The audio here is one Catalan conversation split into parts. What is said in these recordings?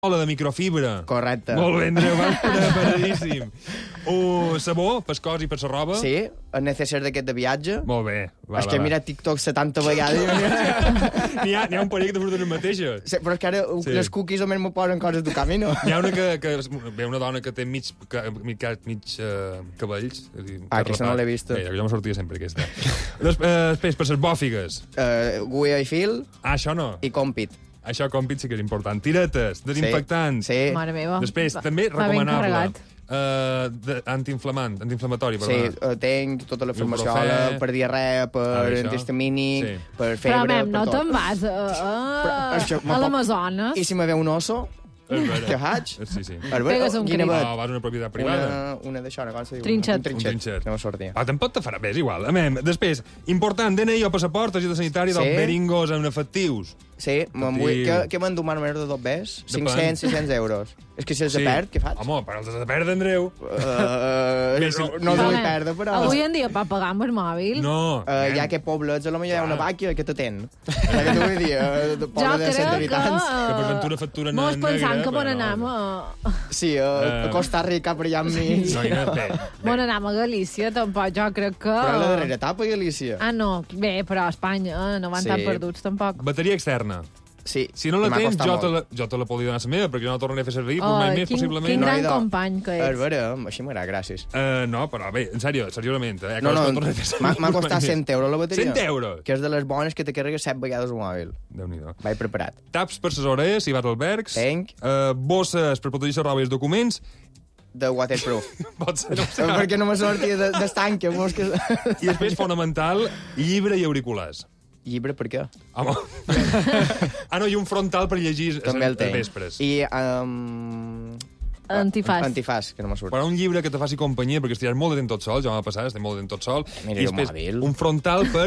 Hola, de microfibra. Correcte. Molt bé, Andreu, vas preparadíssim. Sabó, per cos i per la roba. Sí, el necessari d'aquest de viatge. Molt bé. És que he mirat TikTok 70 vegades. N'hi ha un parell que te surten les mateixes. Sí, però és que ara les cookies només m'ho posen coses de camino. N'hi ha una que ve una dona que té mig cabells. Aquesta no l'he vista. Bé, jo me sortia sempre aquesta. Després, per les bòfigues. Guia i fil Això no. i compit. Això, compit, sí que és important. Tiretes, desinfectants. Sí. Mare meva. Després, també Va ben recomanable. carregat. Antiinflamatori, Sí, perdona. tenc tota la Ibuprofè. farmaciola per diarrea, per això. antihistamínic, Sí. per Però, febre, mem, no per te'n tot. vas això a l'Amazones. I si me ve un oso, És vera. què faig? Sí, sí. Pegues un Quina crit. vet? No, vas a una propietat privada. Una d'això, no? Com se diu? Trinxet. Un trinxet. Un trinxet. No me sortia. Tampoc te farà bé, és igual. Després, important, DNI o passaport, targeta sanitària dels Sí. beringos en efectius. Sí, què m'endú una manera de dos bes? 500, 600 euros. És que si els perd, què faig? Home, però els has de perdre, Andreu. No els vull perdre, però... Avui en dia per pagar amb el mòbil. No. Ja que poblets, potser hi ha una vàquia que t'atén. Ja que t'ho vull dir, poble de 100 habitants. Que per ventura facturen Mos en negre. pensant que bon però anam no. a... Sí, a Costa Rica, per allà enmig. No, i no, bé. Bon anam a Galícia, tampoc, jo crec que... Però la darrera etapa, Galícia. Ah, no, bé, però a Espanya no van Sí. tan perduts, tampoc. Bateria externa. Sí. Si no la i m'ha tens, costat jo te la podria donar a la meva, perquè jo no la tornaré a fer servir, Oh, mai més, quin possiblement. gran idò. company que És ets. vera, així m'agrada, gràcies. No, però bé, en sèrio, seriosament. No, no tornaré a fer servir m'ha costat mai més. 100 euros la bateria. 100 euros? Que és de les bones que te carregues 7 vegades el mòbil. Déu-n'hi-do. Vaig preparat. Taps per les orelles, si vas als albergs. Tenc. Bosses per protegir la roba i els documents. De waterproof. Pot ser, no ho sé. Perquè no me sortia d'estanque. I després, fonamental, llibre i auriculars. Llibre, per què? Home. No, i un frontal per llegir També el tenc. vespres. I... Antifàs. Antifàs, que no me surt. Però un llibre que te faci companyia, perquè estiràs molt de temps tot sol, ja m'ha passat, estic molt de temps tot sol. Mira, I el després, mòbil. un frontal per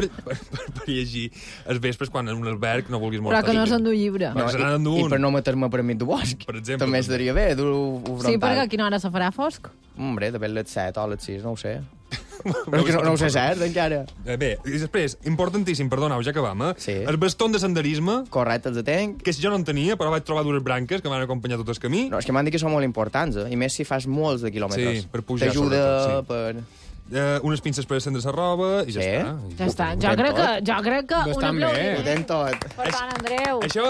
llegir els vespres quan en un alberg no vulguis molt Però que no estar. s'endú llibre. No, se n'ha d'endur I un. per no metre-me per enmig de bosc. Per exemple, També estaria bé, dur-ho frontal. Sí, perquè a quina hora se farà fosc? Hombre, de les 7 o les 6, no ho sé. Però és que no ho sé cert, encara. Bé, i després, importantíssim, perdoneu, ja acabam, Sí. El baston de senderisme, Correcte, els tenc. que si jo no en tenia, però vaig trobar dues branques que m'han acompanyat tot el camí. No, és que m'han dit que són molt importants, I més si fas molts de quilòmetres. Sí, per pujar, T'ajuda sobretot, sí. per... Unes pinces per estendre la roba i ja Sí? està. Ja està. Ho Jo fem crec que un Bastant bé, Ho aplaudiment. tenc tot. Per tant, Andreu. Això,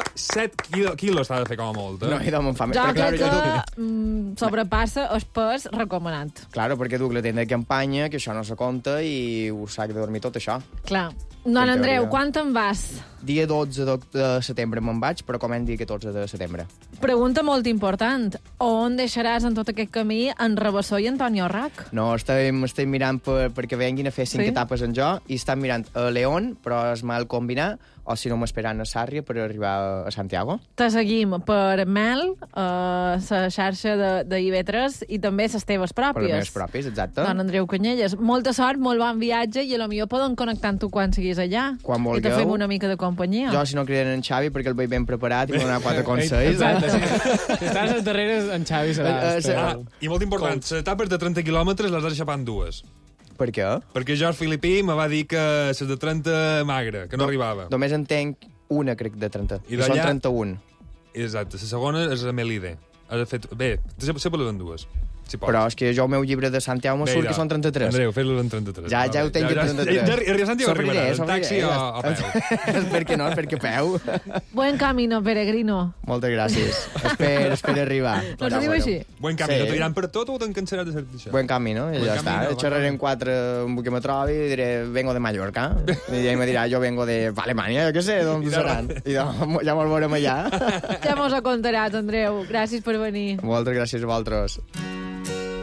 7 quilos t'ha de fer com a molt, No, i me'n fa més. Jo Però, crec clar, que sobrepassa el pes recomanat. Claro, perquè duc la tenda de campanya, que això no se compta, i us sac de dormir tot això. Clar. Don En Andreu, teoria. quan te'n vas? Dia 12 de setembre me'n vaig, però com hem dit, 14 de setembre. Pregunta molt important. On deixaràs en tot aquest camí en Rabassó i Antonio Rac? No, estem mirant perquè venguin a fer 5 Sí? etapes en jo, i estan mirant a León, però és mal combinar, o si no m'esperen a Sàrria per arribar a Santiago. Te seguim per Mel, la xarxa de IB3 i també les teves Per les pròpies. meves pròpies, exacte. Don Andreu Canyelles, molta sort, molt bon viatge i potser poden connectar amb tu quan siguis allà. Quan I te vulgueu. fem una mica de companyia. Jo, si no criden en Xavi, perquè el veig ben preparat i m'ha donat 4 consells. Exacte, sí. Si estàs als darreres, en Xavi serà... I molt important, les etapes de 30 quilòmetres les has de xapar en dues. Per què? Perquè George Filipí me va dir que les de 30 magra, que no arribava. Només en tenc una, crec, de 30. I I són d'allà- 31. Exacte, la segona és la Melide. Has fet... Bé, sempre les en dues, si pots. Però és que jo el meu llibre de Santiago me surt que són 33. Andreu, fes-les en 33. Ja ho tenc en 33. Ja a Santiago arribarà, en taxi o a peu. És perquè no, és perquè a peu. Buen camino, peregrino. Moltes gràcies. Espera arribar. No se diu així? Buen camí, Sí. no t'ho diran per tot o te'n cansaràs de ser això? Buen camino, i Buen ja camino, està. va, Xerrarem 4 amb que me trobi i diré, vengo de Mallorca. I ell me dirà, jo vengo de Alemanya, jo què sé, d'on seran. I ja mos veurem allà. Ja mos ho contaràs, Andreu. Gràcies per venir. Moltes gràcies a vosaltres.